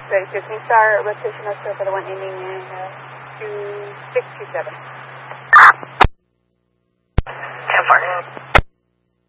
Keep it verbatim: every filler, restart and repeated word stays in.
Ready to King Star, rotation us for the one ending in uh, two six two seven. ten four.